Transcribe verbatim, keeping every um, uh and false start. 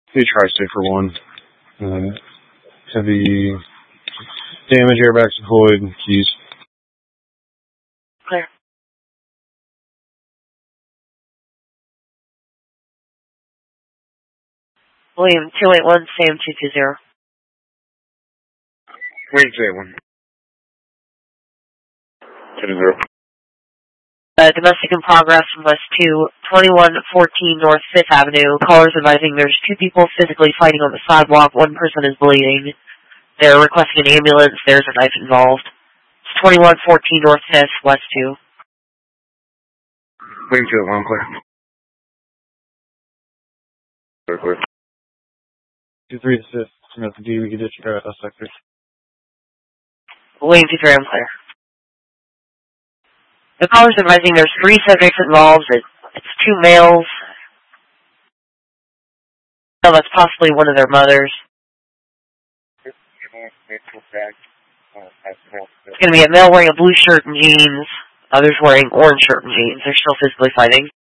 The tri-state for one. Uh, heavy damage, airbags deployed, keys. Clear. William, two eight one, Sam two two zero. William two eight one. two zero. Uh, domestic in progress from West two, twenty-one fourteen North fifth Avenue. Callers advising there's two people physically fighting on the sidewalk. One person is bleeding. They're requesting an ambulance. There's a knife involved. It's twenty-one fourteen North fifth, West two. William two eight one, clear. Clear, clear. two three to fifth. That's the D. We can disregard that sector. William two three, I'm clear. The caller's advising there's three subjects involved. It, it's two males. So that's possibly one of their mothers. It's going to be a male wearing a blue shirt and jeans. Others wearing orange shirt and jeans. They're still physically fighting.